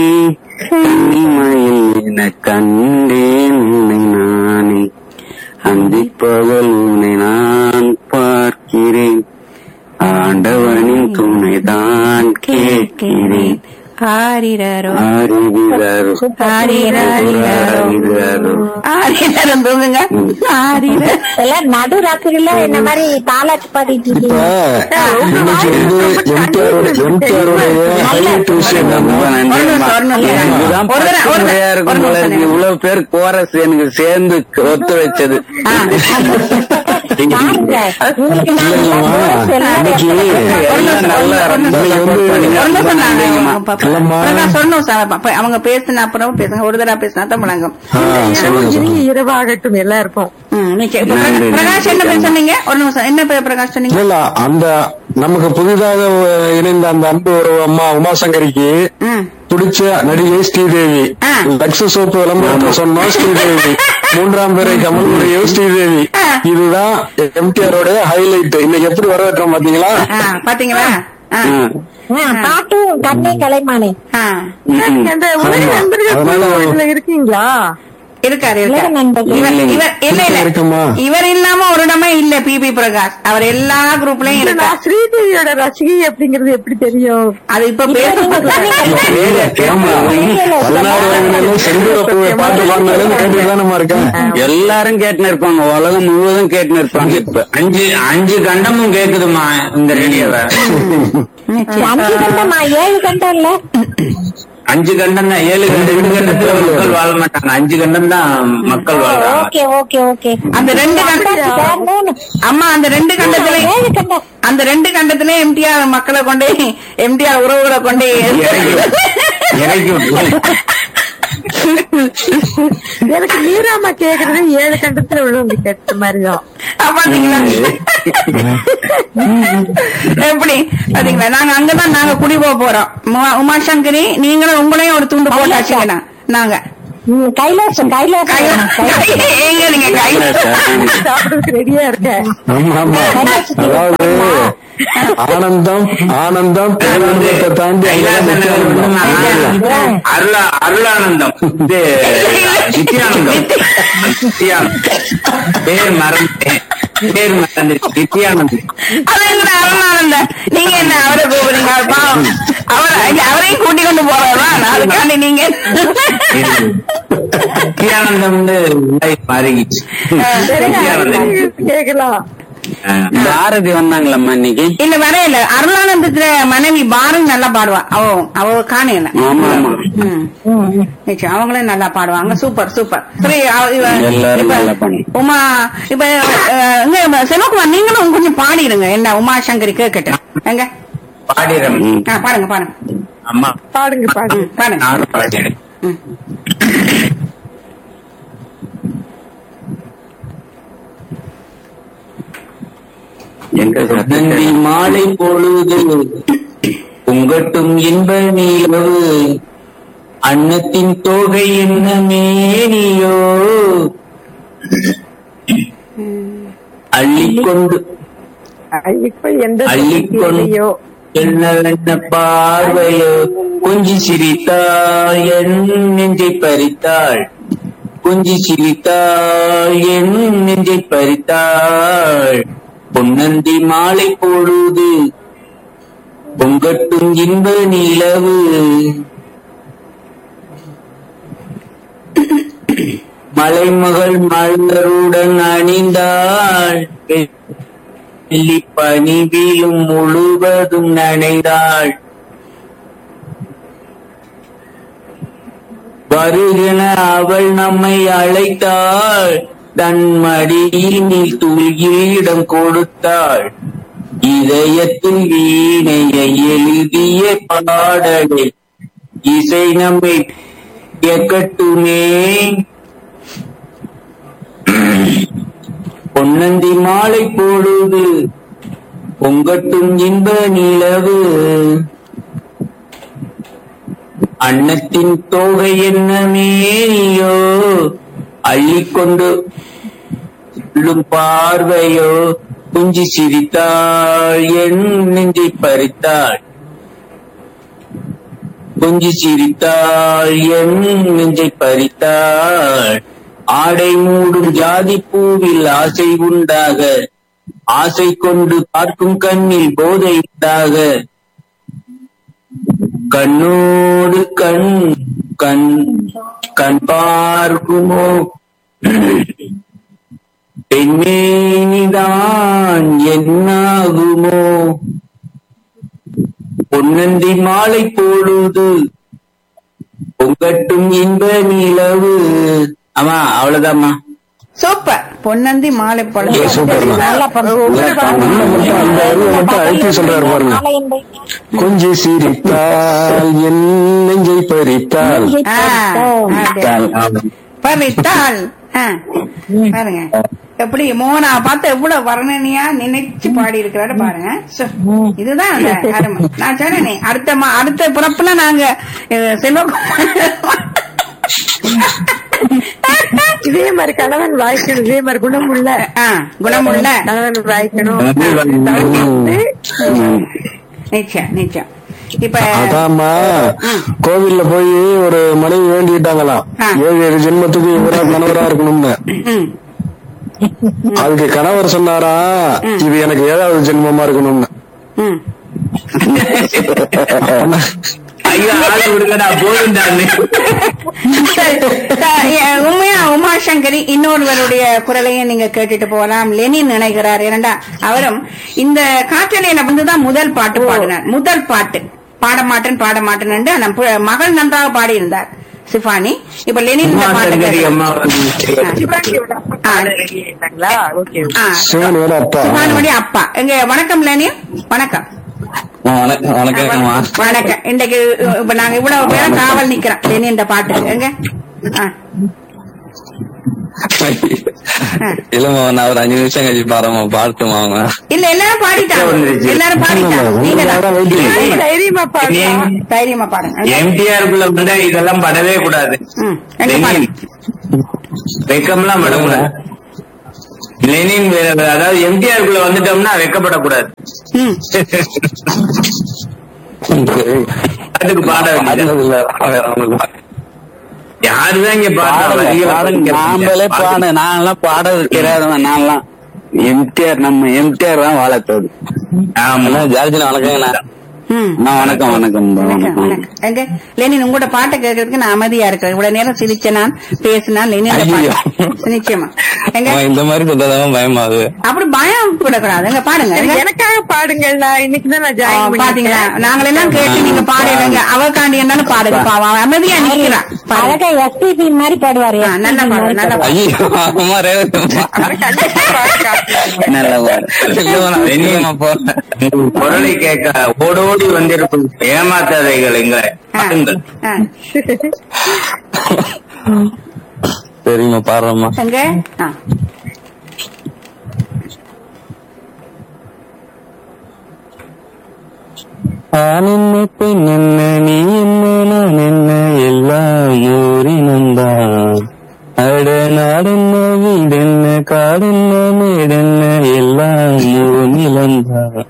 கண்ணிமையில் என கண்டேன் உன்னை நானே, அந்திப்பகல் உன்னை நான் பார்க்கிறேன், ஆண்டவனின் துணைதான் கேட்கிறேன். ஆரிரரோ ஆரிரரோ ஆரிரரம் தூங்குங்க. எல்லாம் நடு ராத்திரில என்ன மாதிரி தாளாட்டு பாடிட்டு இப்ப இன்னைக்கு ஹைலைட் விஷயம் என்னன்னா, இவ்வளவு பேர் கோரஸ் எனக்கு சேர்ந்து ஒத்து வச்சது. அவங்க பேசின அப்புறம் பேசுங்க, ஒரு தடவை பேசினா தான் முழங்கும். இரவாகட்டும் எல்லாருக்கும். பிரகாஷ் என்ன பேசுனீங்க? ஒரு நிமிஷம், என்ன பிரகாஷ் சொன்னீங்க? இல்ல அந்த நமக்கு புதிதாக இணைந்த அந்த அன்பு ஒரு அம்மா உமாசங்கரிக்கு பிடிச்ச நடிகை ஸ்ரீதேவி. லக்ஸ் சோப்பு விளம்பரத்தை சொன்னோம் ஸ்ரீதேவி, மூன்றாம் பேரை கமலுடைய ஸ்ரீதேவி. இதுதான் எம்டிஆரோட ஹைலைட். இன்னைக்கு எப்படி வரவேற்றோம் பாத்தீங்களா? பாத்தீங்களா? பாட்டும் கண்ணே கலைமானே. அந்த உலக நண்பர்கள் இருக்கீங்களா? இருக்காரு. இருக்குமா? இவர் இல்லாம ஒரு இடமே இல்ல. பிபி பிரகாஷ் அவர் எல்லா குரூப்லயும் இருக்கார். ஸ்ரீதேவியோட ரசிகை அப்படிங்கறது எப்படி தெரியும்? அது இப்ப எல்லாரும் கேட்டுன்னு இருப்பாங்க, உலகம் முழுவதும் கேட்டுன்னு இருப்பாங்க. இப்ப அஞ்சு கண்டமும் கேக்குதுமா இந்த ரேடியோவை. 5 கண்டமா? 7 கண்டம் இல்ல, 5 கண்டம் தான். 7 கண்டத்துல மக்கள் வாழ மாட்டாங்க. 5 கண்டம் தான் மக்கள் வாழ்றாங்க. Okay okay okay. அந்த 2 அம்மா அந்த 2 கண்டத்துல 7 கண்டம், அந்த 2 கண்டத்துல எம்டிஆர் மக்களை கொண்டே, எம்டிஆர் உறவுகளை கொண்டே இறக்கி எனக்கு மீராமா கேக்குறது 7 கண்டத்துல உள்ளவங்க கேட்ட மாதிரிதான். பாத்தீங்களா எப்படி? பாத்தீங்களா, நாங்க அங்கதான் நாங்க குடி போறோம். உமாசங்கரி நீங்களும் உங்களையும் ஒரு துண்டு போட்டாச்சுங்கண்ணா. நாங்க கைலாசம் எங்க நீங்க சாப்பிடுறதுக்கு ரெடியா இருக்கேன். ஆனந்தம் ஆனந்தம் பேரானந்தத்தை தாண்டி அருளானந்தம், நித்யானந்தம். பேர் மறந்தேன், நித்யானந்தம். அருளானந்தம். நீங்க என்ன அவரை கூப்பிடுறீங்க? அவரையும் கூட்டி கொண்டு போறதா? அதுக்காண்டி நீங்க நித்யானந்தம் மாறிக்கிச்சு. கேக்கலாம். பாரதி வந்தாங்களம்மா இன்னைக்கு? இல்ல வரையில. அருளானந்தத்துல மனைவி பாரதி நல்லா பாடுவா. அவ காணையில. ஆமா ஆமா, அவங்களே நல்லா பாடுவாங்க. Super super. சரி, உமா இப்ப செல்வகுமார் நீங்களும் கொஞ்சம் பாடிடுங்க. என்ன உமாசங்கரி கேட்கட்டும். எங்க பாடிடுறேன். பாருங்க பாருங்க அம்மா, பாடுங்க பாடுங்க பாருங்க. நானும் பாடிடுறேன். நந்தி மாலை பொழுது பொங்கட்டும் இன்ப நீரவு, அன்னத்தின் தொகை என்ன மேனியோ, அள்ளிக்கொண்டு அள்ளிக்கொண்டு என்ன பார்வையோ, கொஞ்சி சிரித்தாள் என் நெஞ்சை பறித்தாள், கொஞ்சி சிரித்தாள் என் நெஞ்சை பறித்தாள். பொன்னந்தி மாலை பொழுது பொங்கட்டும் இன்ப நிலவு, மலைமகள் மலருடன் அணிந்தாள், வெள்ளி பனிவிலும் முழுவதும் நனைந்தாள். வருகின அவள் நம்மை அழைத்தாள், தன் மடியில் நீ துளியிடம் கொடுத்தாள். இதயத்தில் வீணையை எழுதிய பாடலை இசை நம்மை கேட்கட்டுமே. பொன்னந்தி மாலை பொழுது பொங்கட்டும் இன்ப நிலவு, அன்னத்தின் தோகை என்ன மேனியோ, அள்ளிக்கொண்டு பார்வையோ, குஞ்சி சிரித்தாள் என் நெஞ்சை பறித்தாள். கொஞ்சி சிரித்தாள் என் நெஞ்சை பறித்தாள். ஆடை மூடும் ஜாதி பூவில் ஆசை உண்டாக, ஆசை கொண்டு பார்க்கும் கண்ணில் போதை உண்டாக, கண்ணோடு கண் கண் கண் பார்க்குமோ பெண்மேனிதான் என்னாகுமோ, பொன்னந்தி மாலை பொழுது பொங்கட்டும் இன்ப நிலவு. ஆமா, அவ்வளவுதாம்மா. சூப்பர். பொன்னந்தி மாலை பொழுது. அழுத்தி சொல்றாரு பாருங்க. கொஞ்சி சிரித்தால் என் நெஞ்சை பறித்தால். பறித்தாள். பாருங்க எப்படி மோகனா பார்த்து எவ்வளவு வர்ணனையா நினைச்சு பாடி இருக்கிறாரு பாருங்க. இதுதான் அந்த அருமை. நான் சொன்னேனே அடுத்த பிறப்புல நாங்க செல்வகுமார் இதே மாதிரி கணவன் வாய்க்கணும், இதே மாதிரி குணமுள்ள கணவன் வாய்க்கணும். நிச்சயம் நிச்சயம். இப்ப அதாம்மா, கோவில்ல போய் ஒரு மனைவி வேண்டிட்டாங்களாம், 7 ஜென்மத்துக்கு இவரா கணவரா இருக்கணும்னு. அதுக்கு கணவர் சொன்னாரா, இது எனக்கு 7வது ஜென்மமா இருக்கணும்னு. உண்மையா உமாசங்கரி இன்னொருவருடைய குரலையும் நீங்க கேட்டுட்டு போகலாம். லெனின் நினைக்கிறார். ஏனண்டா அவரும் இந்த காற்றலையில வந்துதான் முதல் பாட்டு பாடினார். முதல் பாட்டு பாடமாட்டேன் மகள் நன்றாக பாடி இருந்தார் சிஃபானி. இப்ப லெனின் சிஃபானுடைய அப்பா எங்க. வணக்கம் லெனின். வணக்கம். வணக்கம். இன்றைக்கு இப்ப நாங்க இவ்வளவு பேரும் காவல் நிக்கிறோம் லெனின் பாட்டு எங்க. இல்லமா நான் ஒரு 5 நிமிஷம் கழிச்சு பாருமா பாட்டுமா. இல்ல எல்லாரும் பாடிட்டாங்க. தைரியமா பாடுங்க. எம்டிஆருக்குள்ள வந்து இதெல்லாம் படவே கூடாது. வெக்கம்லாம் படக்கூடாது. லெனின் அதாவது எம்டிஆருக்குள்ள வந்துட்டோம்னா வெக்கப்படக்கூடாது. அதுக்கு பாட யாருதான் இங்க நாமளே பாட. நான்லாம் பாட தெரியாதவன். நான்லாம் எம்டிஆர், நம்ம எம்டிஆர் தான் வாழத்தோடு. ஜார்ஜினா வணக்கங்கண்ணா. வணக்கம் வணக்கம் எங்க லெனின் உங்களோட பாட்டை கேட்கறதுக்கு நான் அமைதியா இருக்கிறேன். இவ்வளவு நேரம் சிரிச்ச நான் பேசினா லெனின் நிச்சயமா எங்க இந்த மாதிரி சொல்றதான் பயமாகுது. அப்படி பயம் கூடக்கூடாது. எங்க பாடுங்க, எனக்காக பாடுங்கள்ல. இன்னைக்குதான் நான் ஜாயின் பாத்தீங்களா, நாங்களெல்லாம் கேட்டு நீங்க பாடுங்க. அவக்காண்டி என்னன்னு பாடுங்க. பாவம் அமைதியா நிக்கிறான். அழகா எஸ்பிபி மாதிரி பாடுவாரு. நல்லா பாடு, நல்லா பாடு. குரலை கேட்க ஓடோடி வந்திருக்கும் ஏமாத்தாதைகள் எங்களை. சரிம்மா பாடுறோம்மா. எங்க ஆனென்ன பெண் என்ன நீ என்ன நான் என்ன எல்லாம் ஊரினந்தான். அட நாடென்ன வீடென்ன காடென்ன மேடென்ன எல்லாம் நிலந்தான்.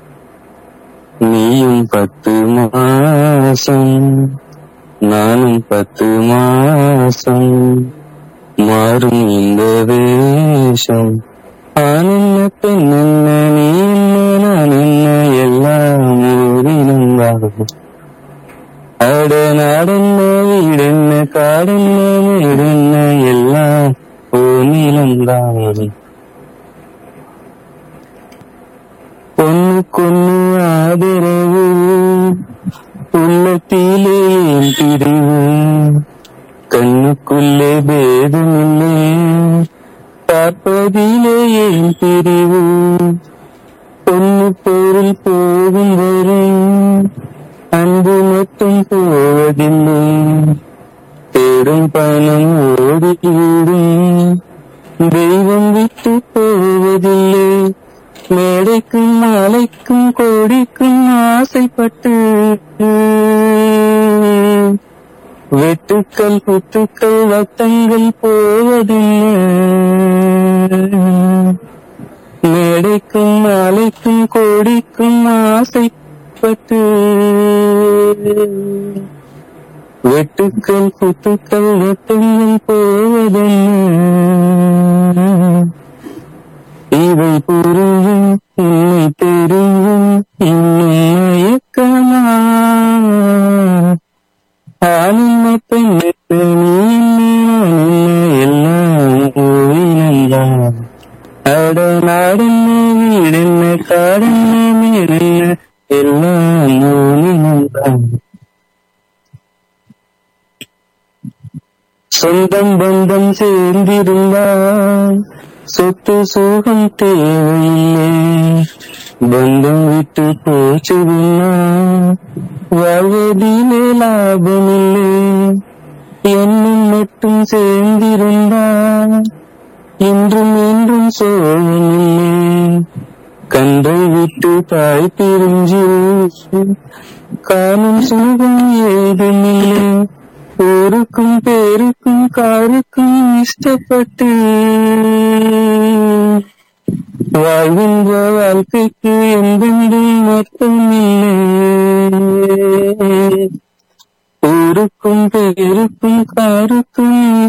நீயும் 10 மாசம் நானும் 10 மாசம் மாறும் இந்த வேஷம். ஆனென்ன பெண் என்ன நீ என்ன நான் என்ன எல்லாம் ஊரினந்தான். அட நாடென்ன வீடென்ன காடென்ன மேடென்ன எல்லாம் நிலந்தான். பொண்ணுக்கொன்னு ஆதரவு உள்ளத்திலே பிரிவு. கண்ணுக்குள்ளே பேதமில்லை பார்ப்பதிலே ஏன் பிரிவு. பொண்ணு பொருள் போகும் வரும் அன்பு மட்டும் போவதில்லை. தேடும் பணம் ஓடிவிடும் தெய்வம் விட்டு போவதில்லை. மேடைக்கும் மாலைக்கும் கோடிக்கும் ஆசைப்பட்டு வெட்டுக்கள் குத்துக்கள் வட்டங்கள் போவதில்லை. மேடைக்கும் மாலைக்கும் கோடிக்கும் ஆசைப்பட்டு வெட்டுக்கள் குத்துக்கள் வட்டங்கள் போவதென்ன இவை புரியும் உண்மை தெரியும் இன்னும் மயக்கமா ஆனந்த பெண்ணுக்கு நீ எல்லாம் ஓயினந்தான் அட நாடென்ன வீடென்ன காடென்ன மேடென்ன எல்லாம் ஓயினந்தான் சொந்தம் பந்தம் சேர்ந்திருந்தால் சொத்து சோகம் தேவையில்லை பந்தம் விட்டு போச்சுதுன்னா வாழ்வதிலே லாபமில்லை எண்ணம் மட்டும் சேர்ந்திருந்தால் இன்றும் இன்றும் சோகமில்லை கன்றை விட்டு தாய் பிரிஞ்சு காணும் சுகம் ஏதுமில்லை ஊருக்கும் பேருக்கும் காருக்கும் இஷ்டப்பட்டு வாழ்கின்ற வாழ்க்கைக்கு எந்தெந்தும் அர்த்தமில்லை ஊருக்கும் பேருக்கும் காருக்கும்